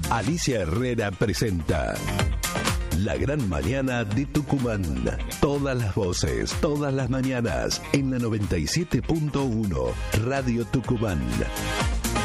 Alicia Herrera presenta La Gran Mañana de Tucumán. Todas las voces, todas las mañanas, en la 97.1 Radio Tucumán.